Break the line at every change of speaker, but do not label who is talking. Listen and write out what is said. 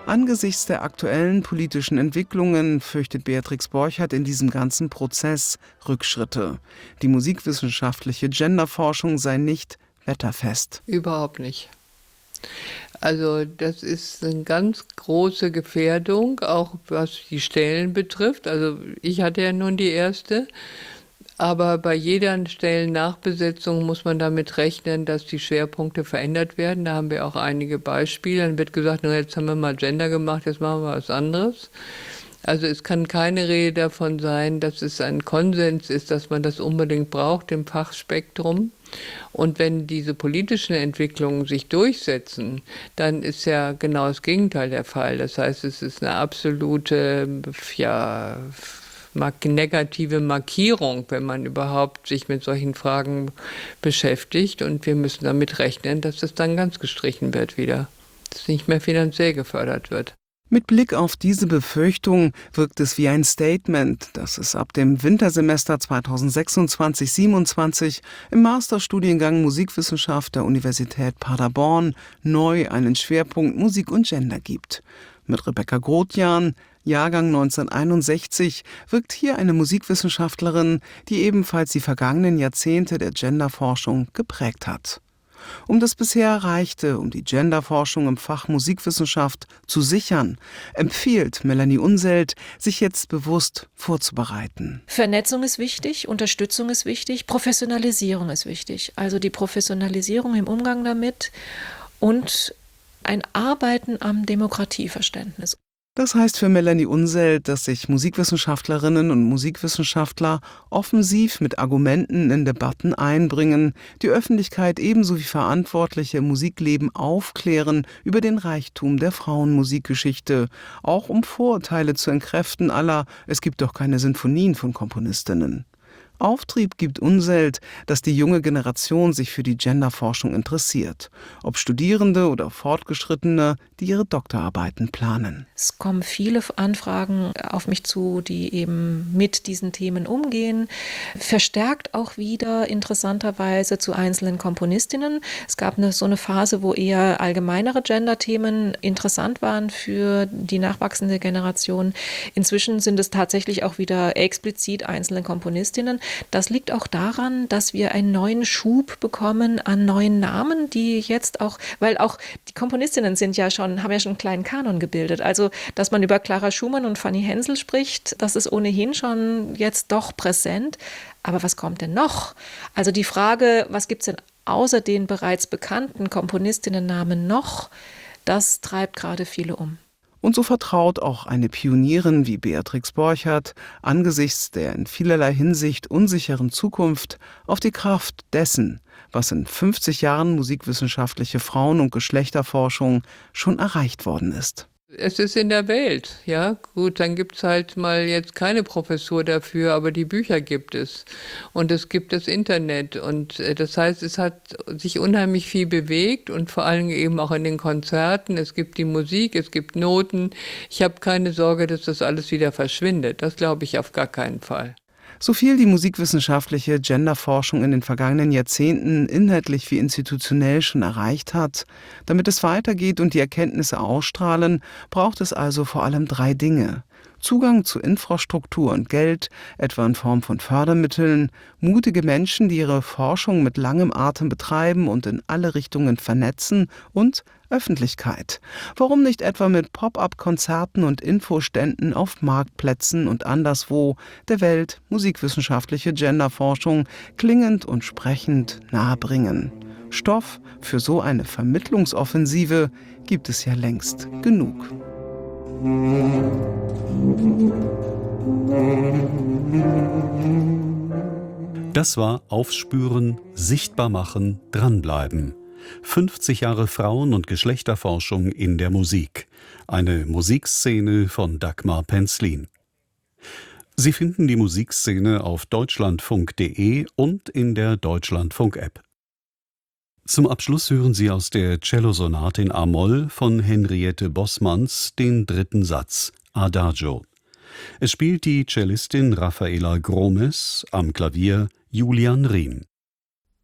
Angesichts der aktuellen politischen Entwicklungen fürchtet Beatrix Borchardt in diesem ganzen Prozess Rückschritte. Die musikwissenschaftliche Genderforschung sei nicht wetterfest.
Überhaupt nicht. Also das ist eine ganz große Gefährdung, auch was die Stellen betrifft. Also ich hatte ja nun die erste. Aber bei jeder Stellennachbesetzung muss man damit rechnen, dass die Schwerpunkte verändert werden. Da haben wir auch einige Beispiele. Dann wird gesagt, na, jetzt haben wir mal Gender gemacht, jetzt machen wir was anderes. Also es kann keine Rede davon sein, dass es ein Konsens ist, dass man das unbedingt braucht im Fachspektrum. Und wenn diese politischen Entwicklungen sich durchsetzen, dann ist ja genau das Gegenteil der Fall. Das heißt, es ist eine absolute, negative Markierung, wenn man überhaupt sich mit solchen Fragen beschäftigt. Und wir müssen damit rechnen, dass es dann ganz gestrichen wird wieder, dass es nicht mehr finanziell gefördert wird.
Mit Blick auf diese Befürchtung wirkt es wie ein Statement, dass es ab dem Wintersemester 2026/27 im Masterstudiengang Musikwissenschaft der Universität Paderborn neu einen Schwerpunkt Musik und Gender gibt. Mit Rebecca Grothjan, Jahrgang 1961, wirkt hier eine Musikwissenschaftlerin, die ebenfalls die vergangenen Jahrzehnte der Genderforschung geprägt hat. Um das bisher Erreichte, um die Genderforschung im Fach Musikwissenschaft zu sichern, empfiehlt Melanie Unselt, sich jetzt bewusst vorzubereiten.
Vernetzung ist wichtig, Unterstützung ist wichtig, Professionalisierung ist wichtig. Also die Professionalisierung im Umgang damit und ein Arbeiten am Demokratieverständnis.
Das heißt für Melanie Unselt, dass sich Musikwissenschaftlerinnen und Musikwissenschaftler offensiv mit Argumenten in Debatten einbringen, die Öffentlichkeit ebenso wie Verantwortliche im Musikleben aufklären über den Reichtum der Frauenmusikgeschichte, auch um Vorurteile zu entkräften aller „Es gibt doch keine Sinfonien" von Komponistinnen. Auftrieb gibt Unselt, dass die junge Generation sich für die Genderforschung interessiert, ob Studierende oder Fortgeschrittene, die ihre Doktorarbeiten planen.
Es kommen viele Anfragen auf mich zu, die eben mit diesen Themen umgehen. Verstärkt auch wieder interessanterweise zu einzelnen Komponistinnen. Es gab so eine Phase, wo eher allgemeinere Gender-Themen interessant waren für die nachwachsende Generation. Inzwischen sind es tatsächlich auch wieder explizit einzelne Komponistinnen. Das liegt auch daran, dass wir einen neuen Schub bekommen an neuen Namen, die jetzt auch, weil auch die Komponistinnen haben ja schon einen kleinen Kanon gebildet. Also, dass man über Clara Schumann und Fanny Hensel spricht, das ist ohnehin schon jetzt doch präsent. Aber was kommt denn noch? Also die Frage, was gibt es denn außer den bereits bekannten Komponistinnennamen noch, das treibt gerade viele um.
Und so vertraut auch eine Pionierin wie Beatrix Borchardt angesichts der in vielerlei Hinsicht unsicheren Zukunft auf die Kraft dessen, was in 50 Jahren musikwissenschaftliche Frauen- und Geschlechterforschung schon erreicht worden ist.
Es ist in der Welt, ja. Gut, dann gibt es halt mal jetzt keine Professur dafür, aber die Bücher gibt es. Und es gibt das Internet. Und das heißt, es hat sich unheimlich viel bewegt und vor allem eben auch in den Konzerten. Es gibt die Musik, es gibt Noten. Ich habe keine Sorge, dass das alles wieder verschwindet. Das glaube ich auf gar keinen Fall.
So viel die musikwissenschaftliche Genderforschung in den vergangenen Jahrzehnten inhaltlich wie institutionell schon erreicht hat, damit es weitergeht und die Erkenntnisse ausstrahlen, braucht es also vor allem 3 Dinge. Zugang zu Infrastruktur und Geld, etwa in Form von Fördermitteln, mutige Menschen, die ihre Forschung mit langem Atem betreiben und in alle Richtungen vernetzen, und Öffentlichkeit. Warum nicht etwa mit Pop-up-Konzerten und Infoständen auf Marktplätzen und anderswo der Welt musikwissenschaftliche Genderforschung klingend und sprechend nahebringen? Stoff für so eine Vermittlungsoffensive gibt es ja längst genug.
Das war Aufspüren, sichtbar machen, dranbleiben. 50 Jahre Frauen- und Geschlechterforschung in der Musik. Eine Musikszene von Dagmar Penzlin. Sie finden die Musikszene auf deutschlandfunk.de und in der Deutschlandfunk-App. Zum Abschluss hören Sie aus der Cellosonate in A-Moll von Henriette Bossmanns den 3. Satz, Adagio. Es spielt die Cellistin Raffaela Gromes, am Klavier Julian Riem.